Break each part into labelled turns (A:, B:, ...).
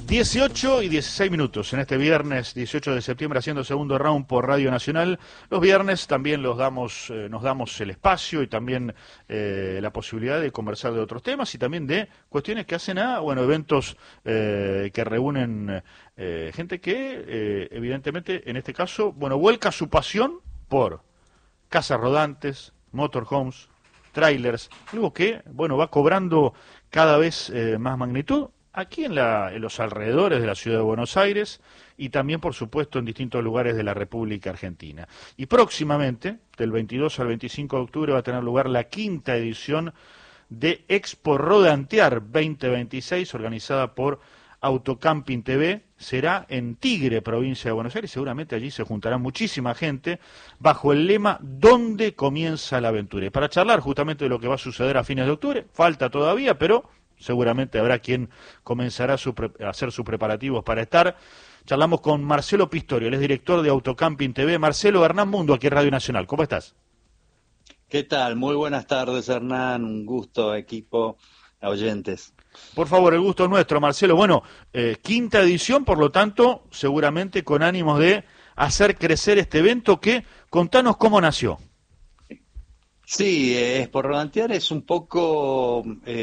A: 18 y 16 minutos en este viernes 18 de septiembre, haciendo segundo round por Radio Nacional. Los viernes también nos damos el espacio y también la posibilidad de conversar de otros temas y también de cuestiones que hacen a eventos que reúnen gente que evidentemente en este caso vuelca su pasión por casas rodantes, motorhomes, trailers, algo que va cobrando cada vez más magnitud aquí en los alrededores de la ciudad de Buenos Aires y también, por supuesto, en distintos lugares de la República Argentina. Y próximamente, del 22 al 25 de octubre, va a tener lugar la quinta edición de Expo Rodantear 2026, organizada por Autocamping TV. Será en Tigre, provincia de Buenos Aires. Seguramente allí se juntará muchísima gente bajo el lema ¿Dónde comienza la aventura? Y para charlar justamente de lo que va a suceder a fines de octubre, falta todavía, pero seguramente habrá quien comenzará a hacer sus preparativos para estar. Charlamos con Marcelo Pistorio, él es director de Autocamping TV. Marcelo, Hernán Mundo, aquí en Radio Nacional. ¿Cómo estás?
B: ¿Qué tal? Muy buenas tardes, Hernán. Un gusto, equipo, oyentes.
A: Por favor, el gusto es nuestro, Marcelo. Quinta edición, por lo tanto, seguramente con ánimos de hacer crecer este evento contanos cómo nació.
B: Sí, Expo Rodantear es un poco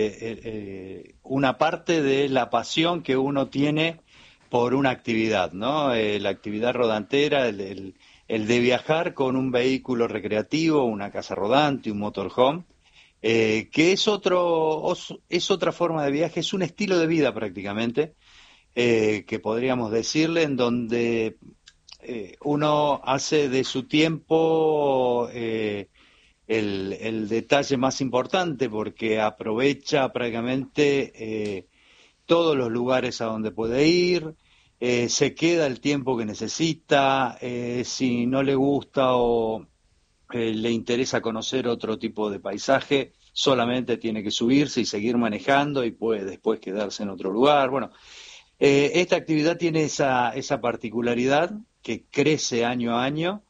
B: una parte de la pasión que uno tiene por una actividad, ¿no? La actividad rodantera, el de viajar con un vehículo recreativo, una casa rodante, un motorhome, que es otra forma de viaje, es un estilo de vida prácticamente, que podríamos decirle, en donde uno hace de su tiempo el detalle más importante, porque aprovecha prácticamente todos los lugares a donde puede ir, se queda el tiempo que necesita, si no le gusta o le interesa conocer otro tipo de paisaje, solamente tiene que subirse y seguir manejando y puede después quedarse en otro lugar. Esta actividad tiene esa particularidad que crece año a año.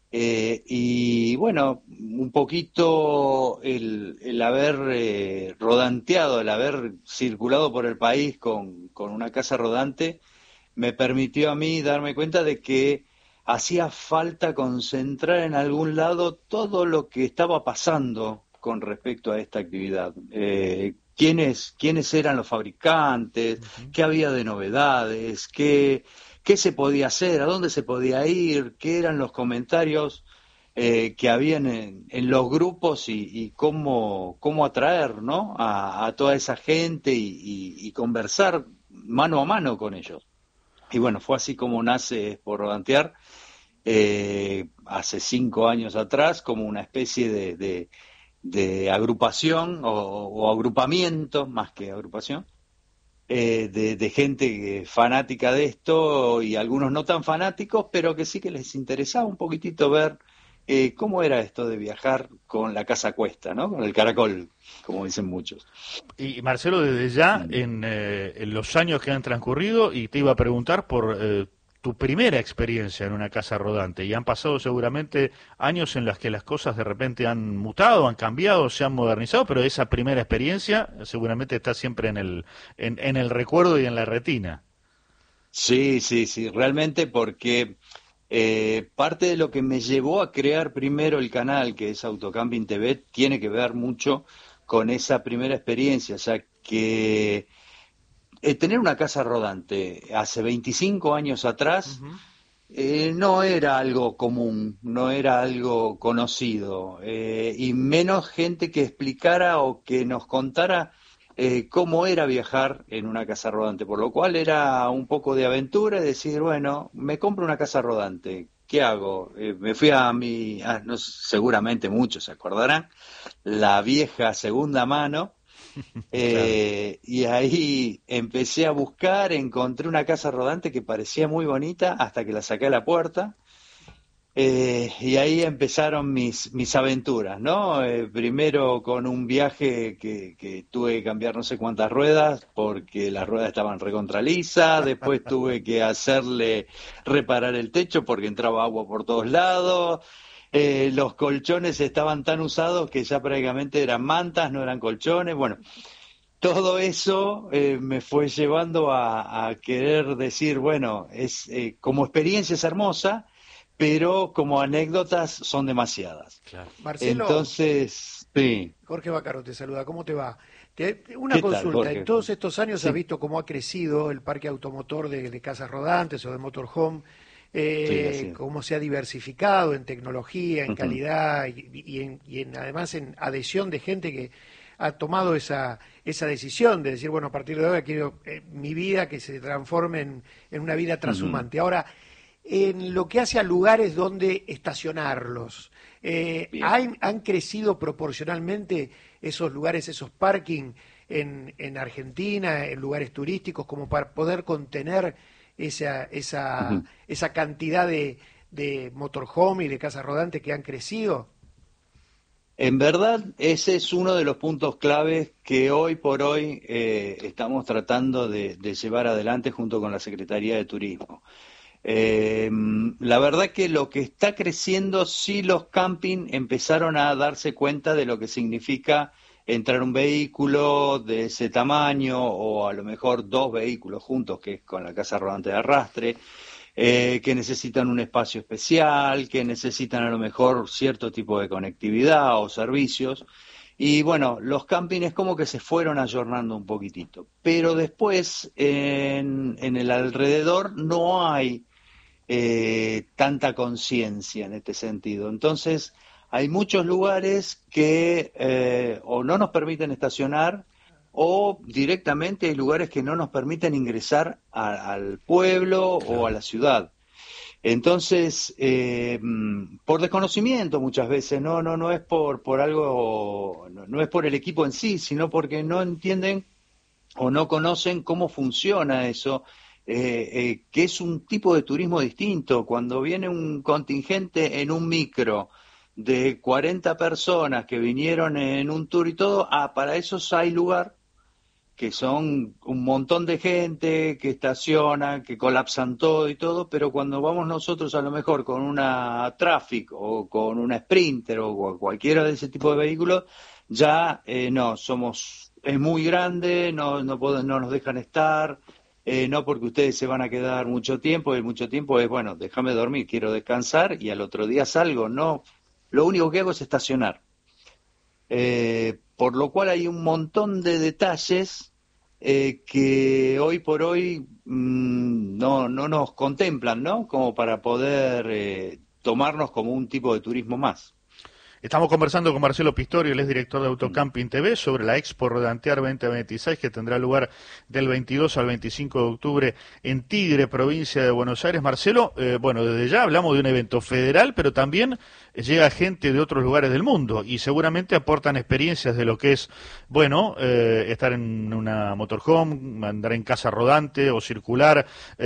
B: Un poquito el haber rodanteado, el haber circulado por el país con una casa rodante, me permitió a mí darme cuenta de que hacía falta concentrar en algún lado todo lo que estaba pasando con respecto a esta actividad. ¿Quiénes eran los fabricantes? Uh-huh. ¿Qué había de novedades? ¿Qué se podía hacer? ¿A dónde se podía ir? ¿Qué eran los comentarios que habían en los grupos y cómo atraer, ¿no? a toda esa gente y conversar mano a mano con ellos? Y fue así como nace Expo Rodantear hace 5 años atrás, como una especie de agrupación o agrupamiento, más que agrupación, de gente fanática de esto y algunos no tan fanáticos, pero que sí que les interesaba un poquitito ver cómo era esto de viajar con la casa a cuesta, ¿no? Con el caracol, como dicen muchos.
A: Y Marcelo, desde ya, en los años que han transcurrido, y te iba a preguntar por tu primera experiencia en una casa rodante, y han pasado seguramente años en las que las cosas de repente han mutado, han cambiado, se han modernizado, pero esa primera experiencia seguramente está siempre en el recuerdo y en la retina.
B: Sí, realmente, porque parte de lo que me llevó a crear primero el canal, que es Autocamping TV, tiene que ver mucho con esa primera experiencia, o sea que tener una casa rodante hace 25 años atrás no era algo común, no era algo conocido, y menos gente que explicara o que nos contara cómo era viajar en una casa rodante, por lo cual era un poco de aventura, decir, me compro una casa rodante, ¿qué hago? Me fui seguramente muchos se acordarán, la vieja segunda mano, claro. Y ahí empecé a buscar, encontré una casa rodante que parecía muy bonita hasta que la saqué a la puerta. Y ahí empezaron mis aventuras, ¿no? Primero con un viaje que tuve que cambiar no sé cuántas ruedas porque las ruedas estaban recontralisas, después tuve que reparar el techo porque entraba agua por todos lados, los colchones estaban tan usados que ya prácticamente eran mantas, no eran colchones, todo eso me fue llevando a querer decir, bueno, como experiencia es hermosa, pero como anécdotas son demasiadas.
A: Claro.
C: Marcelo,
B: Entonces, sí.
C: Jorge Bacaro te saluda, ¿cómo te va? Una
B: ¿Qué tal,
C: consulta, en
B: Jorge?
C: todos estos años has
B: Sí,
C: visto cómo ha crecido el parque automotor de casas rodantes o de motorhome,
B: sí, así es.
C: cómo se ha diversificado en tecnología, en
B: Ujú,
C: calidad además en adhesión de gente que ha tomado esa decisión de decir, bueno, a partir de ahora quiero mi vida que se transforme en una vida
B: ujú.
C: trashumante. Ahora, en lo que hace a lugares donde estacionarlos,
B: Bien.
C: han crecido proporcionalmente esos lugares, esos parking en Argentina, en lugares turísticos, como para poder contener
B: Ujú.
C: esa cantidad de motorhome y de casas rodantes que han crecido.
B: En verdad, ese es uno de los puntos claves que hoy por hoy estamos tratando de llevar adelante junto con la Secretaría de Turismo. La verdad que lo que está creciendo, sí, los camping empezaron a darse cuenta de lo que significa entrar un vehículo de ese tamaño o a lo mejor dos vehículos juntos, que es con la casa rodante de arrastre, que necesitan un espacio especial, que necesitan a lo mejor cierto tipo de conectividad o servicios. Y bueno, los campings como que se fueron ayornando un poquitito, pero después en el alrededor no hay tanta conciencia en este sentido. Entonces, hay muchos lugares que o no nos permiten estacionar o directamente hay lugares que no nos permiten ingresar al pueblo o a
A: Claro.
B: la ciudad. Entonces, por desconocimiento muchas veces, no es por algo, no es por el equipo en sí, sino porque no entienden o no conocen cómo funciona eso, que es un tipo de turismo distinto. Cuando viene un contingente en un micro de 40 personas que vinieron en un tour y todo, para esos hay lugar, que son un montón de gente que estaciona, que colapsan todo y todo, pero cuando vamos nosotros a lo mejor con una Traffic o con una Sprinter o cualquiera de ese tipo de vehículos, ya no, es muy grande, no nos dejan estar, no porque ustedes se van a quedar mucho tiempo, y mucho tiempo es, bueno, déjame dormir, quiero descansar y al otro día salgo, no, lo único que hago es estacionar. Por lo cual hay un montón de detalles que hoy por hoy no nos contemplan, ¿no? Como para poder tomarnos como un tipo de turismo más.
A: Estamos conversando con Marcelo Pistorio, él es director de Autocamping TV, sobre la Expo Rodantear 2026 que tendrá lugar del 22 al 25 de octubre en Tigre, provincia de Buenos Aires. Marcelo, bueno, desde ya hablamos de un evento federal, pero también llega gente de otros lugares del mundo y seguramente aportan experiencias de lo que es, bueno, estar en una motorhome, andar en casa rodante o circular,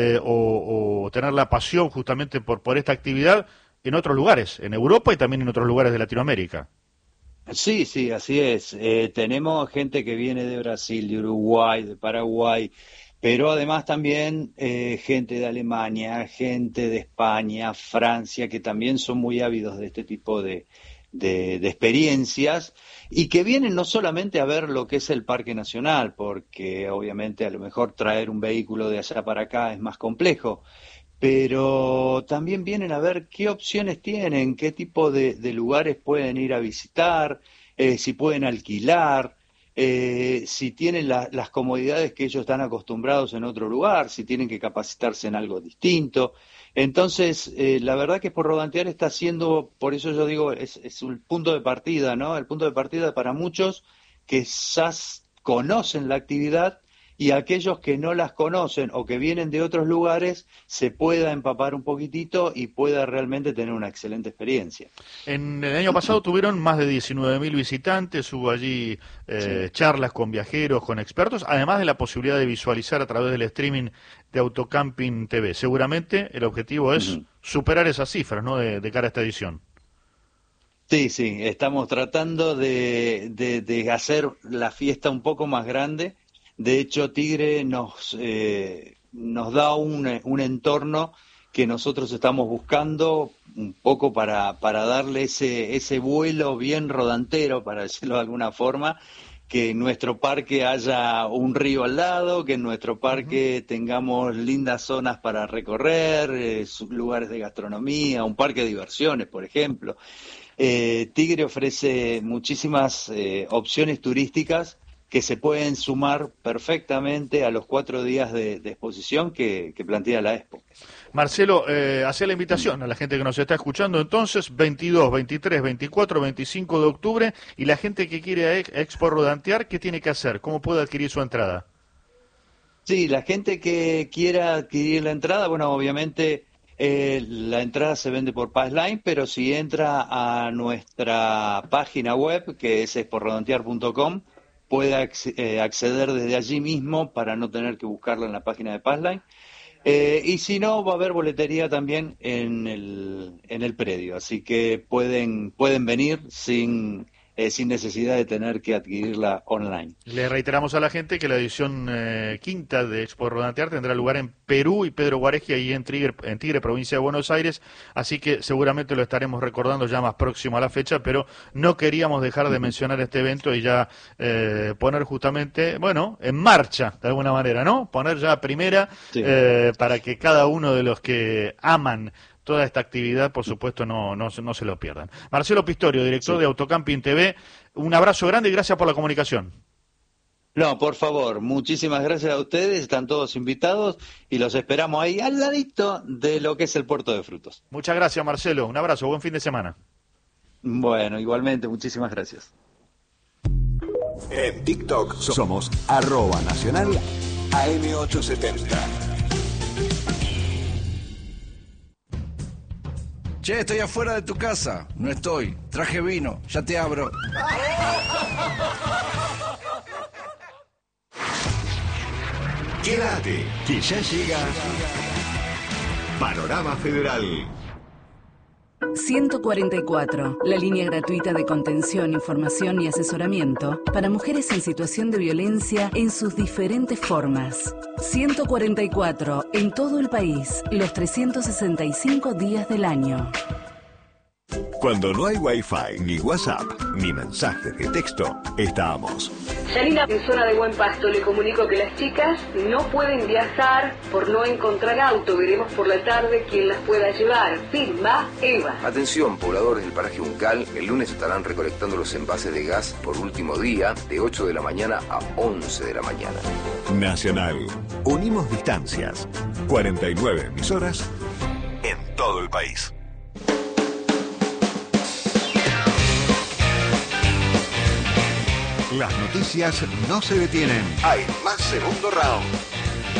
A: o tener la pasión justamente por esta actividad en otros lugares, en Europa y también en otros lugares de Latinoamérica.
B: Sí, sí, así es. Tenemos gente que viene de Brasil, de Uruguay, de Paraguay, pero además también gente de Alemania, gente de España, Francia, que también son muy ávidos de este tipo de experiencias y que vienen no solamente a ver lo que es el Parque Nacional, porque obviamente a lo mejor traer un vehículo de allá para acá es más complejo, pero también vienen a ver qué opciones tienen, qué tipo de lugares pueden ir a visitar, si pueden alquilar, si tienen las comodidades que ellos están acostumbrados en otro lugar, si tienen que capacitarse en algo distinto. Entonces, la verdad que por Rodantear está siendo, por eso yo digo, es un punto de partida, ¿no? El punto de partida para muchos que ya conocen la actividad y aquellos que no las conocen o que vienen de otros lugares se pueda empapar un poquitito y pueda realmente tener una excelente experiencia.
A: En el año pasado tuvieron más de 19.000 visitantes, hubo allí
B: Sí.
A: charlas con viajeros, con expertos, además de la posibilidad de visualizar a través del streaming de Autocamping TV. Seguramente el objetivo es
B: Ujú.
A: superar esas cifras, ¿no? De cara a esta edición.
B: Sí, sí, estamos tratando de hacer la fiesta un poco más grande. De hecho, Tigre nos da un entorno que nosotros estamos buscando un poco para darle ese vuelo bien rodantero, para decirlo de alguna forma, que en nuestro parque haya un río al lado, que en nuestro parque tengamos lindas zonas para recorrer, lugares de gastronomía, un parque de diversiones, por ejemplo. Tigre ofrece muchísimas opciones turísticas que se pueden sumar perfectamente a los 4 días de exposición que plantea la Expo.
A: Marcelo, hacía la invitación a la gente que nos está escuchando entonces, 22, 23, 24, 25 de octubre, y la gente que quiere a Expo Rodantear, ¿qué tiene que hacer? ¿Cómo puede adquirir su entrada?
B: Sí, la gente que quiera adquirir la entrada, bueno, obviamente la entrada se vende por Passline, pero si entra a nuestra página web, que es exporrodantear.com, puede acceder desde allí mismo para no tener que buscarla en la página de Passline. Y si no, va a haber boletería también en el predio, así que pueden venir sin necesidad de tener que adquirirla online.
A: Le reiteramos a la gente que la edición quinta de Expo Rodantear tendrá lugar en Perú y Pedro Guareschi, ahí en Tigre, provincia de Buenos Aires, así que seguramente lo estaremos recordando ya más próximo a la fecha, pero no queríamos dejar de mencionar este evento y ya poner justamente, bueno, en marcha, de alguna manera, ¿no? Poner ya primera, sí, para que cada uno de los que aman toda esta actividad, por supuesto, no se lo pierdan. Marcelo Pistorio, director de Autocamping TV, un abrazo grande y gracias por la comunicación.
B: No, por favor, muchísimas gracias a ustedes, están todos invitados y los esperamos ahí al ladito de lo que es el Puerto de Frutos.
A: Muchas gracias, Marcelo, un abrazo, buen fin de semana.
B: Bueno, igualmente, muchísimas gracias.
D: En TikTok somos @nacional AM870.
E: Che, estoy afuera de tu casa. No estoy. Traje vino. Ya te abro.
D: Quédate, que ya llega Panorama Federal.
F: 144, la línea gratuita de contención, información y asesoramiento para mujeres en situación de violencia en sus diferentes formas. 144, en todo el país, los 365 días del año.
D: Cuando no hay Wi-Fi, ni WhatsApp, ni mensajes de texto, estamos.
G: Yanina, en zona de Buen Pasto, le comunico que las chicas no pueden viajar por no encontrar auto. Veremos por la tarde quién las pueda llevar. Firma Eva.
H: Atención, pobladores del paraje Uncal, el lunes estarán recolectando los envases de gas por último día, de 8 de la mañana a 11 de la mañana.
D: Nacional. Unimos distancias. 49 emisoras en todo el país. Las noticias no se detienen. Hay más segundo round.